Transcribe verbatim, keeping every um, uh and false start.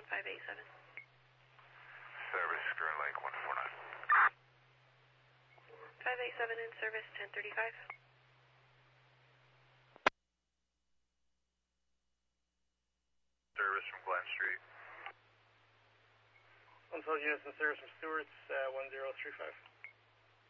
on five eight seven. Service, Grand Lake one four nine. five eight seven in service, ten thirty-five. Service from Glen Street. One cell units in service from Stewart's, uh, one zero three five.